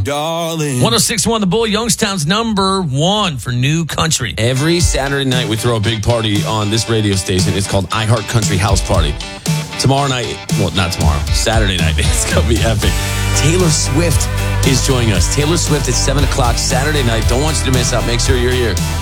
darling. 106.1 The Bull, Youngstown's number one for new country. Every Saturday night, we throw a big party on this radio station. It's called iHeart Country House Party. Tomorrow night, well, not tomorrow, Saturday night, it's going to be epic. Taylor Swift is joining us. Taylor Swift at 7 o'clock Saturday night. Don't want you to miss out. Make sure you're here.